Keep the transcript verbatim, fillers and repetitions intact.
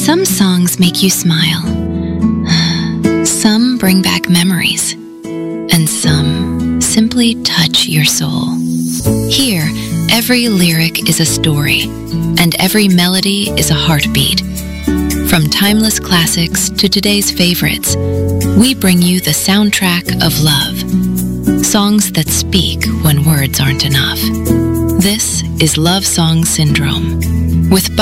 Some songs make you smile. Some bring back memories. And some simply touch your soul. Here, every lyric is a story, and every melody is a heartbeat. From timeless classics to today's favorites, we bring you the soundtrack of love. Songs that speak when words aren't enough. This is Love Song Syndrome with